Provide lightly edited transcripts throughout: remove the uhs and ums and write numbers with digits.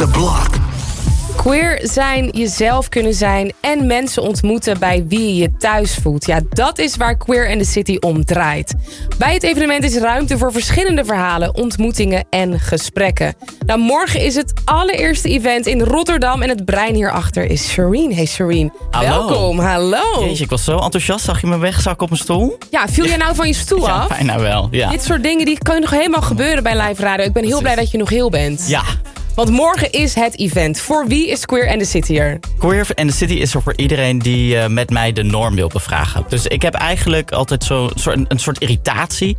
the block. Queer zijn, jezelf kunnen zijn en mensen ontmoeten bij wie je je thuis voelt. Ja, dat is waar Queer and the City om draait. Bij het evenement is ruimte voor verschillende verhalen, ontmoetingen en gesprekken. Nou, morgen is het allereerste event in Rotterdam en het brein hierachter is Shireen. Hey Shireen, Hallo. welkom. Hallo. Jeetje, ik was zo enthousiast. Zag je me wegzakken op mijn stoel? Ja, viel jij nou van je stoel Ja, af? bijna wel. Ja. Dit soort dingen die kunnen nog helemaal gebeuren bij live radio. Ik ben heel blij dat je nog heel bent. Ja. Want morgen is het event. Voor wie is Queer and the City er? Queer and the City is er voor iedereen die met mij de norm wil bevragen. Dus ik heb eigenlijk altijd een soort irritatie.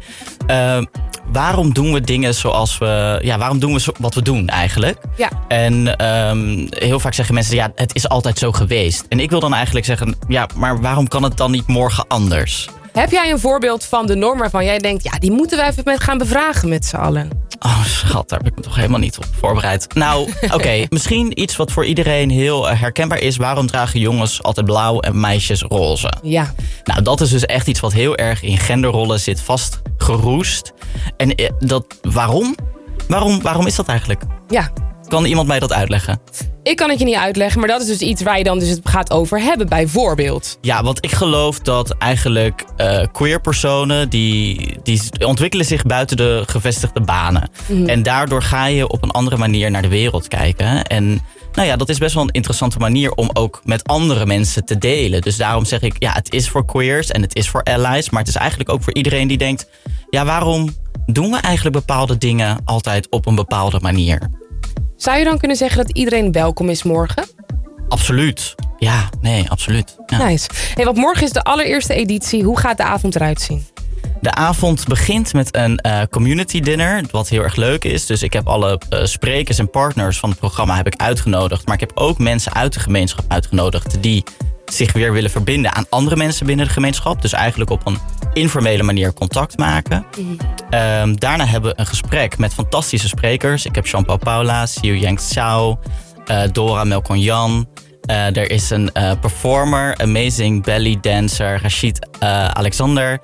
Waarom doen we dingen zoals we... Ja, waarom doen we wat we doen eigenlijk? Ja. En heel vaak zeggen mensen, ja, het is altijd zo geweest. En ik wil dan eigenlijk zeggen, ja, maar waarom kan het dan niet morgen anders? Heb jij een voorbeeld van de norm waarvan jij denkt... ja, die moeten we even gaan bevragen met z'n allen? Oh, schat, daar heb ik me toch helemaal niet op voorbereid. Nou, oké, misschien iets wat voor iedereen heel herkenbaar is. Waarom dragen jongens altijd blauw en meisjes roze? Ja. Nou, dat is dus echt iets wat heel erg in genderrollen zit vastgeroest. En waarom? Waarom is dat eigenlijk? Ja. Kan iemand mij dat uitleggen? Ik kan het je niet uitleggen, maar dat is dus iets waar je dan dus het gaat over hebben, bijvoorbeeld. Ja, want ik geloof dat eigenlijk queer personen... die ontwikkelen zich buiten de gevestigde banen. Mhm. En daardoor ga je op een andere manier naar de wereld kijken. En nou ja, dat is best wel een interessante manier om ook met andere mensen te delen. Dus daarom zeg ik, ja, het is voor queers en het is voor allies. Maar het is eigenlijk ook voor iedereen die denkt... ja, waarom doen we eigenlijk bepaalde dingen altijd op een bepaalde manier? Zou je dan kunnen zeggen dat iedereen welkom is morgen? Absoluut. Ja, nee, absoluut. Ja. Nice. Hey, want morgen is de allereerste editie. Hoe gaat de avond eruit zien? De avond begint met een community dinner, wat heel erg leuk is. Dus ik heb alle sprekers en partners van het programma heb ik uitgenodigd. Maar ik heb ook mensen uit de gemeenschap uitgenodigd die zich weer willen verbinden aan andere mensen binnen de gemeenschap. Dus eigenlijk op een informele manier contact maken. Daarna hebben we een gesprek met fantastische sprekers. Ik heb Jean-Paul Paula, Siu Yang Xiao, Dora Melkonjan. Er is een performer, amazing belly dancer, Rashid Alexander.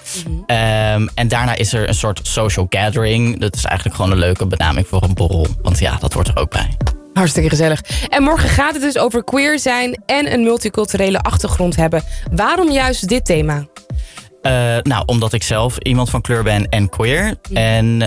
En daarna is er een soort social gathering. Dat is eigenlijk gewoon een leuke benaming voor een borrel. Want ja, dat hoort er ook bij. Hartstikke gezellig. En morgen gaat het dus over queer zijn en een multiculturele achtergrond hebben. Waarom juist dit thema? Nou, omdat ik zelf iemand van kleur ben en queer. En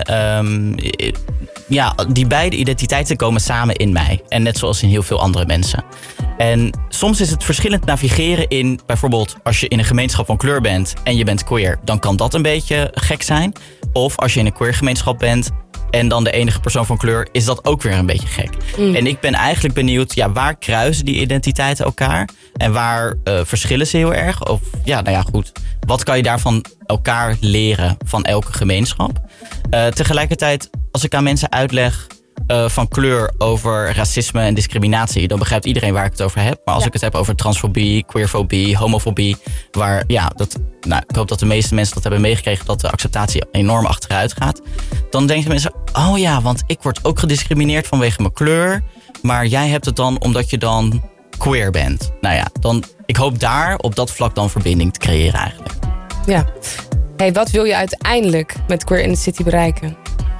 ja, die beide identiteiten komen samen in mij. En net zoals in heel veel andere mensen. En soms is het verschillend navigeren in... bijvoorbeeld als je in een gemeenschap van kleur bent en je bent queer... dan kan dat een beetje gek zijn. Of als je in een queer gemeenschap bent... en dan de enige persoon van kleur, is dat ook weer een beetje gek. En ik ben eigenlijk benieuwd, ja, waar kruisen die identiteiten elkaar? En waar verschillen ze heel erg? Of ja, nou ja, goed. Wat kan je daarvan elkaar leren van elke gemeenschap? Tegelijkertijd, als ik aan mensen uitleg van kleur over racisme en discriminatie... dan begrijpt iedereen waar ik het over heb. Maar als ik het heb over transfobie, queerfobie, homofobie... waar, ja, ik hoop dat de meeste mensen dat hebben meegekregen... dat de acceptatie enorm achteruit gaat. Dan denken mensen, oh ja, want ik word ook gediscrimineerd vanwege mijn kleur... maar jij hebt het dan omdat je dan queer bent. Nou ja, ik hoop daar op dat vlak dan verbinding te creëren eigenlijk. Ja. Hey, wat wil je uiteindelijk met Queer and the City bereiken?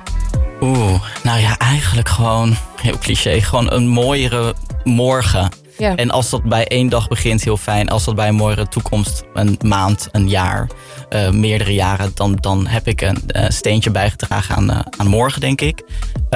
Nou ja, eigenlijk gewoon, heel cliché, gewoon een mooiere morgen. Ja. En als dat bij 1 dag begint, heel fijn. Als dat bij een mooiere toekomst, een maand, een jaar, meerdere jaren... dan heb ik een steentje bijgedragen aan morgen, denk ik.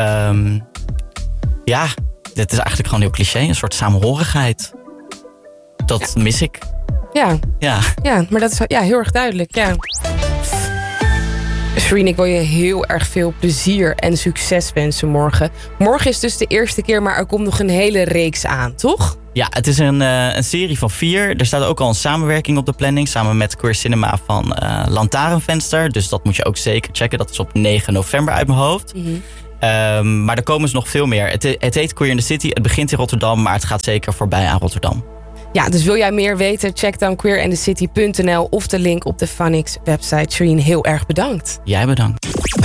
Ja, dit is eigenlijk gewoon heel cliché. Een soort samenhorigheid. Dat mis ik. Ja. Ja, Maar dat is heel erg duidelijk, ja. Shireen, ik wil je heel erg veel plezier en succes wensen morgen. Morgen is dus de eerste keer, maar er komt nog een hele reeks aan, toch? Ja, het is een serie van 4. Er staat ook al een samenwerking op de planning... samen met Queer Cinema van Lantaarnvenster. Dus dat moet je ook zeker checken. Dat is op 9 november uit mijn hoofd. Maar er komen dus nog veel meer. Het heet Queer in the City. Het begint in Rotterdam, maar het gaat zeker voorbij aan Rotterdam. Ja, dus wil jij meer weten? Check dan queerandthecity.nl of de link op de Funix website. Shireen, heel erg bedankt. Jij bedankt.